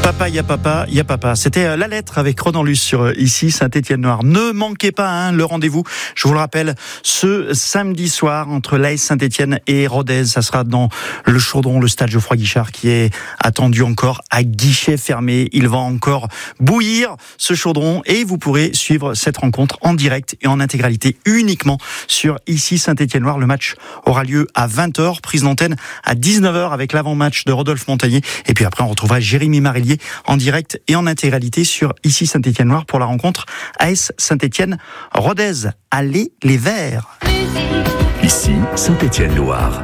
Papa, y a papa. C'était la lettre avec Ronan Luce sur ici Saint-Étienne-Noire. Ne manquez pas le rendez-vous. Je vous le rappelle, ce samedi soir entre l'AS Saint-Étienne et Rodez, ça sera dans le Chaudron, le stade Geoffroy-Guichard qui est attendu encore à guichet fermé. Il va encore bouillir ce Chaudron et vous pourrez suivre cette rencontre en direct et en intégralité uniquement sur ici Saint-Étienne-Noire. Le match aura lieu à 20h, prise d'antenne à 19h avec l'avant-match de Rodolphe Montagnier. Et puis après, on retrouvera Jérémy Marillier en direct et en intégralité sur ici Saint-Étienne-Noire pour la rencontre AS Saint-Étienne-Rodez. Allez les Verts! Ici Saint-Étienne-Loire.